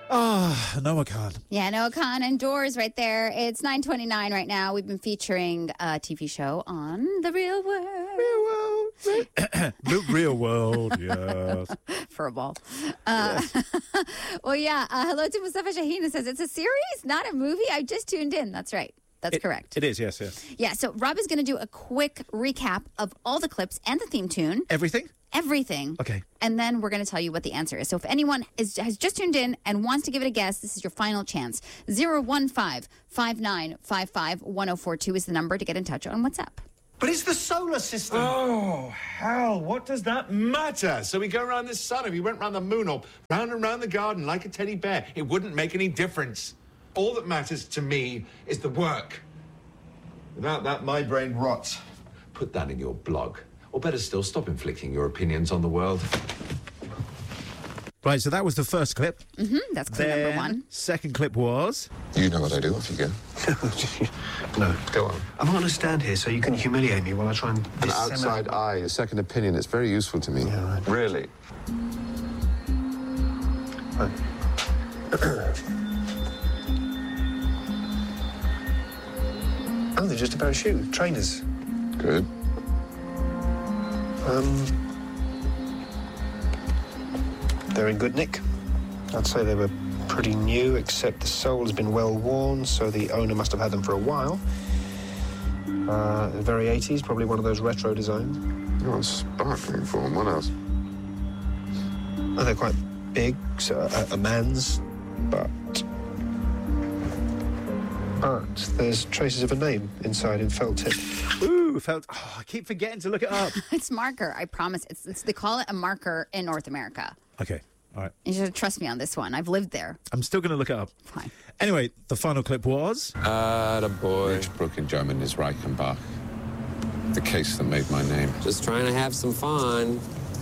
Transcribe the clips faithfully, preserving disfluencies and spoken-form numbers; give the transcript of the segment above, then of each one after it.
Ah, Noah Khan. Yeah, Noah Khan and Doors right there. It's nine twenty-nine right now. We've been featuring a T V show on The Real World. Real world. The real world, yes. For a ball. Uh, yes. Well, yeah. Uh, hello to Mustafa Shaheen, who says, it's a series, not a movie. I just tuned in. That's right. That's it, correct. It is, yes, yes. Yeah, so Rob is going to do a quick recap of all the clips and the theme tune. Everything? Everything. Okay. And then we're going to tell you what the answer is. So if anyone is, has just tuned in and wants to give it a guess, this is your final chance. zero one five, five nine five five, one zero four two is the number to get in touch on WhatsApp. But it's the solar system. Oh, hell, what does that matter? So we go around the sun, if we went around the moon or round and round the garden like a teddy bear, it wouldn't make any difference. All that matters to me is the work. Without that, my brain rots. Put that in your blog. Or better still, stop inflicting your opinions on the world. Right, so that was the first clip. Mm-hmm, that's clip then, number one. Second clip was... You know what I do off you go. No. Go on. I'm not going to stand here so you can humiliate me while I try and... An outside eye, a second opinion, it's very useful to me. Yeah, right. Really? Oh. Oh, they're just a pair of shoes. Trainers. Good. Um... They're in good nick. I'd say they were pretty new, except the sole has been well worn, so the owner must have had them for a while. Uh, very eighties, probably one of those retro designs. Oh, sparkling form. What else? Oh, they're quite big, so a, a man's, but... But there's traces of a name inside in felt tip. Ooh, felt... Oh, I keep forgetting to look it up. It's marker, I promise. It's, it's They call it a marker in North America. Okay, all right. You should trust me on this one. I've lived there. I'm still going to look it up. Fine. Anyway, the final clip was... Attaboy. Rich Brook in German is Reichenbach. The case that made my name. Just trying to have some fun.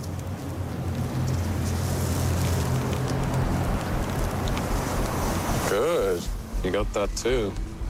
Good. You got that too.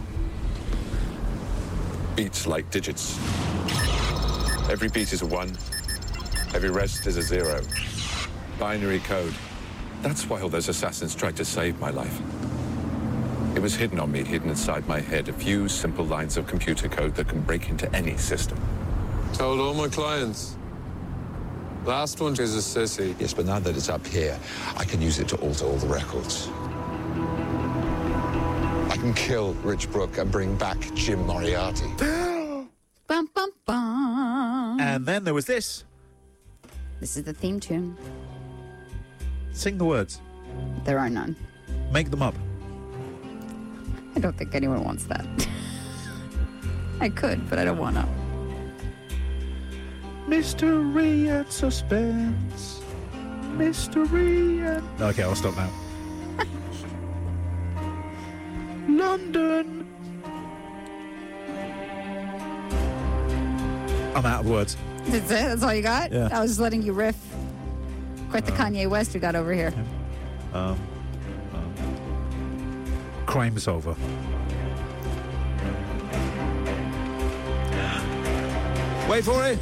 Beats like digits. Every beat is a one. Every rest is a zero. Binary code. That's why all those assassins tried to save my life. It was hidden on me, hidden inside my head. A few simple lines of computer code that can break into any system. Told all my clients. Last one is a sissy. Yes, but now that it's up here, I can use it to alter all the records. I can kill Rich Brook and bring back Jim Moriarty. Bum, bum, bum. And then there was this. This is the theme tune. Sing the words. There are none. Make them up. I don't think anyone wants that. I could, but I don't want to. Mystery and suspense. Mystery and... Okay, I'll stop now. London. I'm out of words. That's it? That's all you got? Yeah. I was just letting you riff. Quite the Um, Kanye West we got over here. Um, um, crime solver. Wait for it.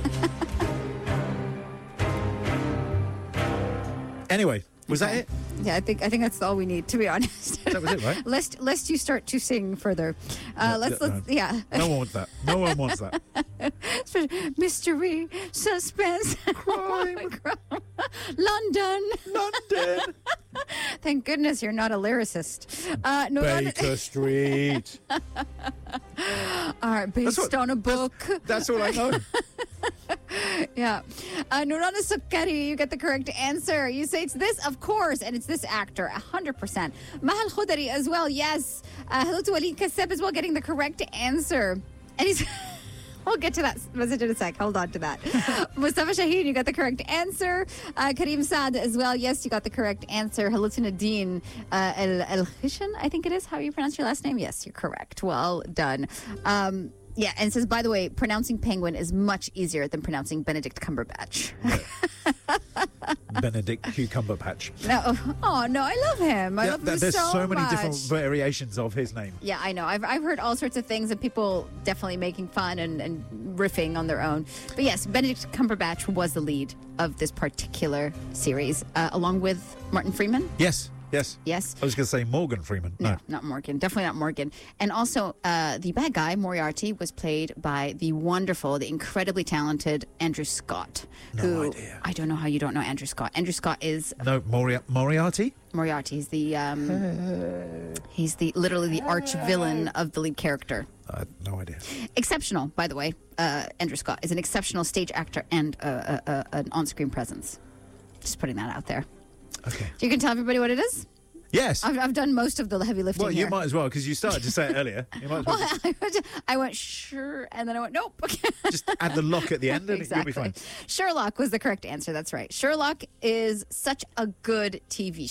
Anyway, was Okay. that it? Yeah, I think I think that's all we need, to be honest. That was it, right? lest lest you start to sing further. Uh, No, let's no, let's no. yeah. No one wants that. No one wants that. Mystery, suspense, Crime. London. London. Thank goodness you're not a lyricist. Uh, no, Baker Street. all right, based what- on a book. That's all I know. Yeah. Uh, Nurana Sukkari, you get the correct answer. You say it's this, of course, and it's this actor, one hundred percent. Mahal Khudari as well, yes. Uh, hello to Walid Kassab as well, getting the correct answer. And he's... We'll get to that message in a sec. Hold on to that. Mustafa Shaheen, you got the correct answer. Uh, Kareem Saad as well. Yes, you got the correct answer. Hello to Nadine uh, El El Khishan, I think it is how you pronounce your last name. Yes, you're correct. Well done. Um, yeah, and it says, by the way, pronouncing penguin is much easier than pronouncing Benedict Cumberbatch. Benedict Cucumber Patch. No, oh no, I love him. I Yeah, love him th- there's so, so many much. different variations of his name. Yeah, I know. I've I've heard all sorts of things and people definitely making fun and, and riffing on their own. But yes, Benedict Cumberbatch was the lead of this particular series, uh, along with Martin Freeman. Yes. Yes. Yes. I was going to say Morgan Freeman. No, No. not Morgan. Definitely not Morgan. And also, uh, the bad guy, Moriarty, was played by the wonderful, the incredibly talented Andrew Scott. No who, idea. I don't know how you don't know Andrew Scott. Andrew Scott is No, Mori- Moriarty? Moriarty. He's the um, he's the literally the arch villain of the lead character. I had no idea. Exceptional, by the way. Uh, Andrew Scott is an exceptional stage actor and uh, uh, uh, an on-screen presence. Just putting that out there. Okay. You can tell everybody what it is. Yes. I've, I've done most of the heavy lifting Well, you here. might as well, because you started to say it earlier. You might as well Well, I went, I went sure, and then I went nope. just add the lock at the end, and Exactly. you'll be fine. Sherlock was the correct answer. That's right. Sherlock is such a good T V show.